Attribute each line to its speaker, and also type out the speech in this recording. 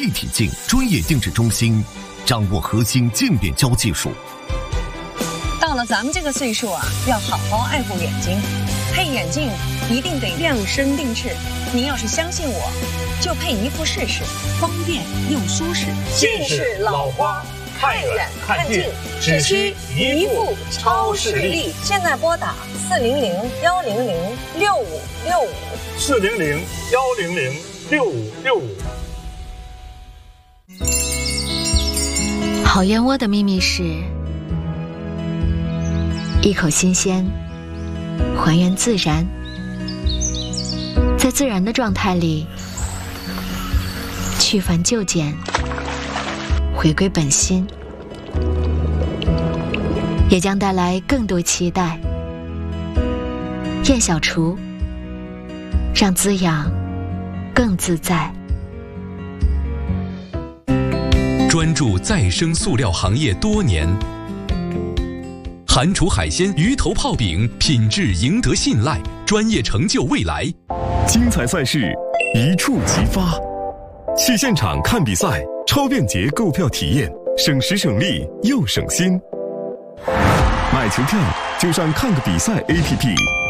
Speaker 1: 一体镜专业定制中心，掌握核心镜变焦技术。
Speaker 2: 到了咱们这个岁数啊，要好好爱护眼睛，配眼镜一定得量身定制。您要是相信我，就配一副试试，方便又舒适。
Speaker 3: 近视老花，看远看近，只需一副超视力。
Speaker 2: 现在拨打
Speaker 3: 400-100-6565。400-100-6565。
Speaker 4: 好燕窝的秘密是一口新鲜，还原自然，在自然的状态里去繁就简，回归本心，也将带来更多期待。燕小厨，让滋养更自在。
Speaker 5: 专注再生塑料行业多年，寒厨海鲜鱼头泡饼品质赢得信赖，专业成就未来。
Speaker 6: 精彩赛事一触即发，去现场看比赛，超便捷购票体验，省时省力又省心。买球票就上看个比赛 APP。